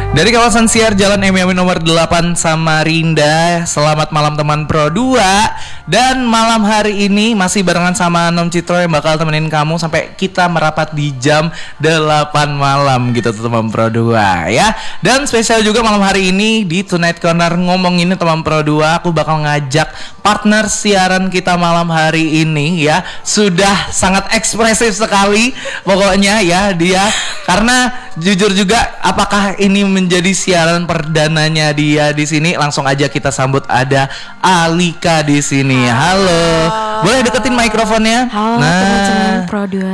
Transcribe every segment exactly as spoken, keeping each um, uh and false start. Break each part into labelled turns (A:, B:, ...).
A: Dari kawasan Siar Jalan M Yamin nomor delapan Samarinda. Selamat malam teman Pro dua. Dan malam hari ini masih barengan sama Nom Citro yang bakal temenin kamu sampai kita merapat di jam delapan malam gitu teman Pro dua ya. Dan spesial juga malam hari ini di Tonight Corner ngomongin teman Pro dua, aku bakal ngajak partner siaran kita malam hari ini ya. Sudah sangat ekspresif sekali pokoknya ya dia, karena jujur juga apakah ini menjadi siaran perdananya dia di sini. Langsung aja kita sambut, ada Alika di sini. Halo. Halo. Boleh deketin mikrofonnya?
B: Halo,
A: nah.
B: teman-teman Pro dua.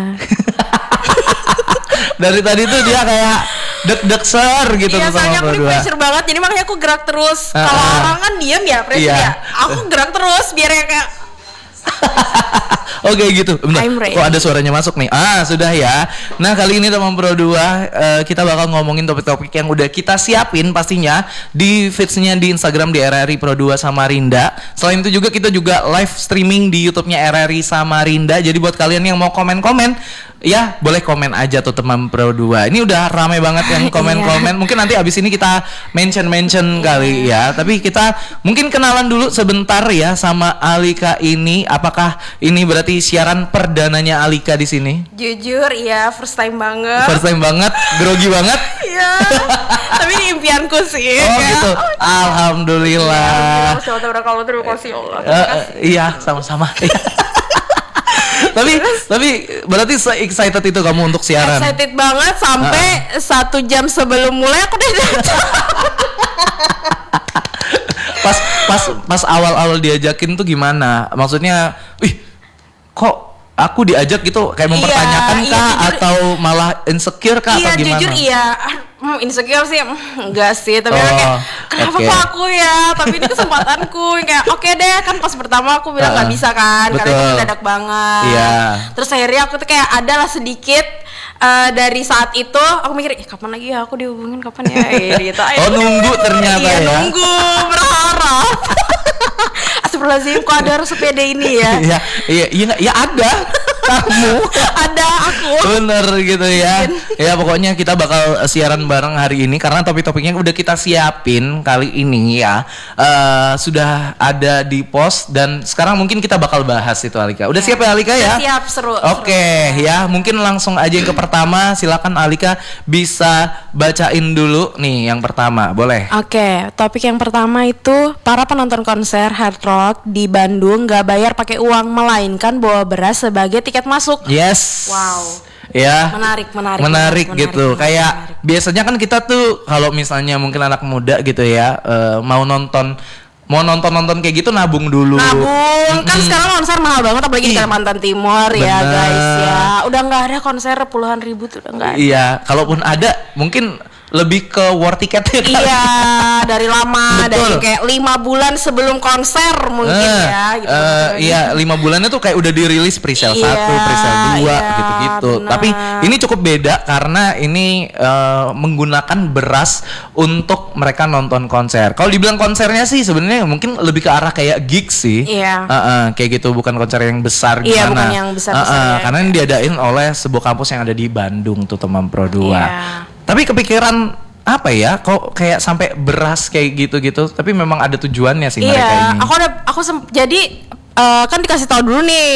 A: Dari tadi tuh dia kayak deg-deg ser gitu.
B: Iya, soalnya aku di pressure banget, jadi makanya aku gerak terus. Uh, Kalau uh, orang kan diem ya, pressure iya. ya. Aku gerak terus biar ya kayak
A: Oke okay, gitu. Bentar. Kok ada suaranya masuk nih? Ah, sudah ya. Nah, kali ini teman Pro dua uh, kita bakal ngomongin topik-topik yang udah kita siapin pastinya di feeds-nya di Instagram di R R I Pro dua Samarinda. Selain itu juga kita juga live streaming di YouTube-nya R R I Samarinda. Jadi buat kalian yang mau komen-komen, ya boleh komen aja tuh teman Pro dua. Ini udah ramai banget yang komen-komen. Mungkin nanti abis ini kita mention-mention kali ya. Tapi kita mungkin kenalan dulu sebentar ya sama Alika ini. Apakah ini berarti siaran perdananya Alika di sini?
B: Jujur iya, first time banget.
A: First time banget, grogi banget. Iya.
B: Tapi ini impianku sih.
A: Oh ya. Gitu. Alhamdulillah.
B: Terima kasih Allah.
A: Uh, iya, sama-sama. tapi tapi berarti se-excited itu kamu untuk siaran?
B: Excited banget sampai uh. satu jam sebelum mulai aku udah datang.
A: pas pas pas awal-awal diajakin tuh gimana? Maksudnya, wih, kok aku diajak gitu kayak mempertanyakan iya, kah iya, atau malah insecure kah
B: iya,
A: atau gimana? Iya
B: jujur iya, hmm, insecure sih enggak sih, tapi oh, kayak kenapa okay. kok aku ya? Tapi ini kesempatanku, kayak oke okay deh, kan pas pertama aku bilang nggak uh, bisa kan, betul. Karena itu mendadak banget. Iya. Terus akhirnya aku tuh kayak adalah sedikit uh, dari saat itu aku mikir, eh, kapan lagi ya aku dihubungin, kapan ya? gitu.
A: Oh nunggu ternyata
B: iya,
A: ya?
B: Nunggu berharap. Astagfirullahaladzim, kok ada harus sepeda ini ya?
A: Iya, iya, iya, ya ada. Kamu
B: ada aku.
A: Bener gitu ya. Ya pokoknya kita bakal siaran bareng hari ini karena topik-topiknya udah kita siapin kali ini ya. Uh, sudah ada di post dan sekarang mungkin kita bakal bahas itu Alika. Udah siap ya Alika ya?
B: Siap, seru.
A: Oke okay, ya, mungkin langsung aja yang ke pertama. Silakan Alika bisa bacain dulu nih yang pertama, boleh?
B: Oke, okay, topik yang pertama itu para penonton konser hard rock di Bandung gak bayar pakai uang melainkan bawa beras sebagai tiket masuk.
A: Yes.
B: Wow.
A: Ya.
B: Menarik, menarik.
A: Menarik, menarik gitu. Menarik, kayak
B: menarik.
A: Biasanya kan kita tuh kalau misalnya mungkin anak muda gitu ya, uh, mau nonton mau nonton-nonton kayak gitu nabung dulu.
B: Nabung. Mm-hmm. Kan sekarang konser mahal banget apalagi di Kalimantan Timur. Bener. Ya, guys ya. Udah enggak ada konser puluhan ribu tuh udah enggak ada.
A: Iya, kalaupun ada mungkin lebih ke war ticket ya kan?
B: Iya, dari lama. Betul. Dari kayak lima bulan sebelum konser mungkin uh, ya gitu.
A: Uh, iya, lima bulannya tuh kayak udah dirilis presale
B: iya,
A: satu, presale dua iya, gitu-gitu. Bener. Tapi ini cukup beda karena ini uh, menggunakan beras untuk mereka nonton konser. Kalau dibilang konsernya sih sebenarnya mungkin lebih ke arah kayak gigs sih.
B: Iya.
A: Uh, uh, kayak gitu, bukan konser yang besar gimana.
B: Iya, bukan yang besar-besar.
A: Uh, uh,
B: ya,
A: karena ini diadain oleh sebuah kampus yang ada di Bandung tuh teman Pro dua.
B: Iya.
A: Tapi kepikiran apa ya, kok kayak sampai beras kayak gitu-gitu, tapi memang ada tujuannya sih
B: iya,
A: mereka ini.
B: Iya, aku ada aku sem- jadi uh, kan dikasih tahu dulu nih